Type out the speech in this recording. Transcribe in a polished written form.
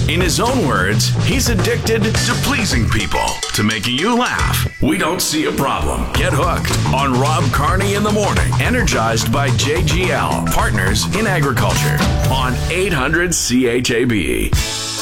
In his own words, he's addicted to pleasing people, to making you laugh. We don't see a problem. Get hooked on Rob Carney in the morning, energized by JGL, Partners in Agriculture, on 800 CHAB.